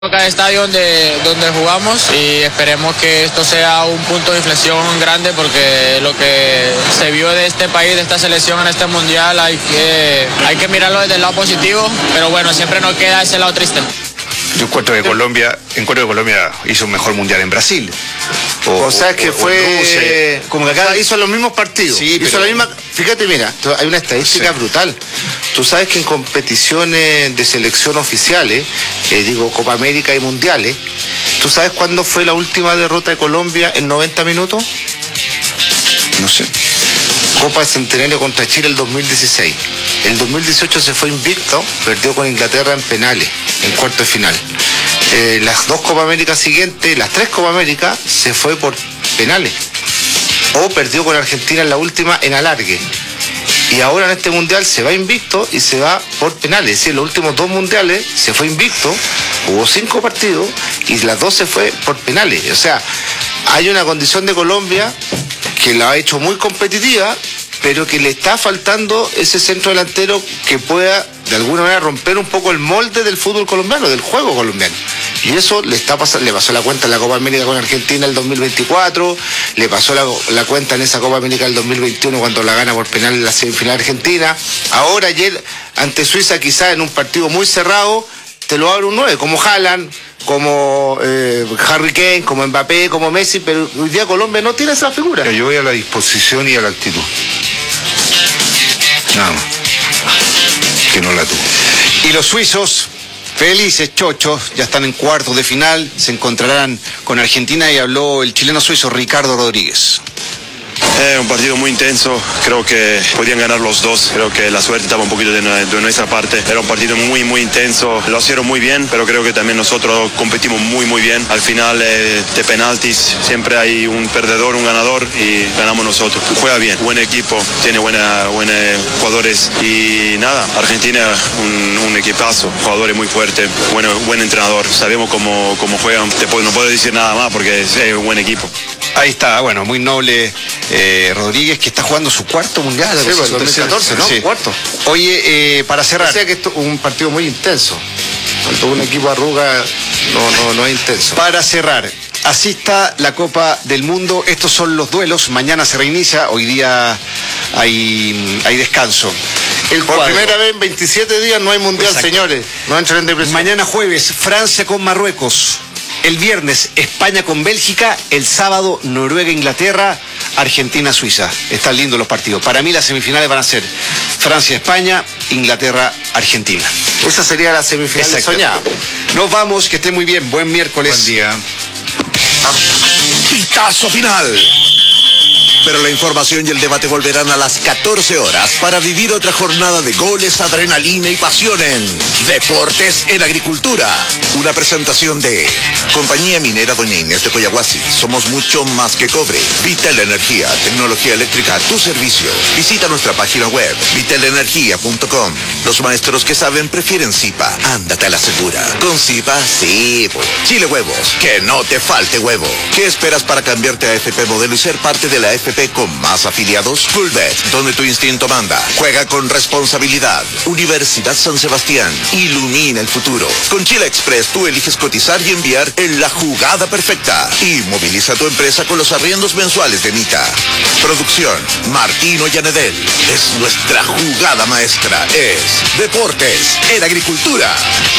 Cada estadio donde jugamos y esperemos que esto sea un punto de inflexión grande porque lo que se vio de este país, de esta selección en este mundial, hay que mirarlo desde el lado positivo, pero bueno, siempre nos queda ese lado triste. Yo encuentro que Colombia hizo un mejor mundial en Brasil. O sea, que fue como que acá hizo los mismos partidos. Sí, hizo la misma. Fíjate, mira, hay una estadística brutal. Tú sabes que en competiciones de selección oficiales, Copa América y mundiales, ¿tú sabes cuándo fue la última derrota de Colombia en 90 minutos? No sé. Copa Centenario contra Chile el 2016. El 2018 se fue invicto, perdió con Inglaterra en penales, en cuarto de final. Las dos Copa América siguientes, las tres Copa América, se fue por penales. O perdió con Argentina en la última en alargue. Y ahora en este mundial se va invicto y se va por penales. Es decir, los últimos dos mundiales se fue invicto, jugó 5 partidos y las dos se fue por penales. O sea, hay una condición de Colombia que la ha hecho muy competitiva, pero que le está faltando ese centro delantero que pueda de alguna manera romper un poco el molde del fútbol colombiano, del juego colombiano. Y eso le pasó la cuenta en la Copa América con Argentina el 2024, le pasó la cuenta en esa Copa América el 2021 cuando la gana por penal en la semifinal argentina. Ahora ayer ante Suiza, quizás en un partido muy cerrado, te lo abre un 9, como Haaland, como Harry Kane, como Mbappé, como Messi, pero hoy día Colombia no tiene esa figura. Yo voy a la disposición y a la actitud. Nada más. Que no la tuvo. Y los suizos, felices, chochos, ya están en cuartos de final, se encontrarán con Argentina y habló el chileno suizo Ricardo Rodríguez. Un partido muy intenso, creo que podían ganar los dos, creo que la suerte estaba un poquito de nuestra parte, era un partido muy intenso, lo hicieron muy bien, pero creo que también nosotros competimos muy bien, al final de penaltis siempre hay un perdedor, un ganador y ganamos nosotros, juega bien, buen equipo, tiene buenos jugadores y nada, Argentina un equipazo, jugadores muy fuertes, buen entrenador, sabemos cómo juegan, no puedo decir nada más porque es un buen equipo. Ahí está, bueno, muy noble Rodríguez, que está jugando su cuarto mundial. Sí, pues 2014, ¿no? Sí. Cuarto. Oye, para cerrar. O sea que esto es un partido muy intenso. Cuando un equipo arruga, no es intenso. Para cerrar, así está la Copa del Mundo. Estos son los duelos. Mañana se reinicia, hoy día hay descanso. Por primera vez en 27 días no hay mundial. Exacto. Señores. No entren en depresión. Mañana jueves, Francia con Marruecos. El viernes, España con Bélgica. El sábado, Noruega-Inglaterra. Argentina-Suiza. Están lindos los partidos. Para mí las semifinales van a ser Francia-España, Inglaterra-Argentina. Esa sería la semifinal soñada. Nos vamos, que esté muy bien. Buen miércoles. Buen día. Pitazo final. Pero la información y el debate volverán a las 14 horas para vivir otra jornada de goles, adrenalina y pasión en Deportes en Agricultura. Una presentación de Compañía Minera Doña Inés de Coyahuasi. Somos mucho más que cobre. Vital Energía, tecnología eléctrica a tu servicio. Visita nuestra página web, vitalenergia.com. Los maestros que saben prefieren Zipa. Ándate a la segura. Con Zipa, sí. Chile Huevos, que no te falte huevo. ¿Qué esperas para cambiarte a FP Modelo y ser parte de la FP con más afiliados? Fullbet, donde tu instinto manda. Juega con responsabilidad. Universidad San Sebastián, ilumina el futuro. Con Chile Express tú eliges cotizar y enviar en la jugada perfecta. Y moviliza tu empresa con los arriendos mensuales de Mita. Producción, Martino Yanedel. Es nuestra jugada maestra. Es Deportes en Agricultura.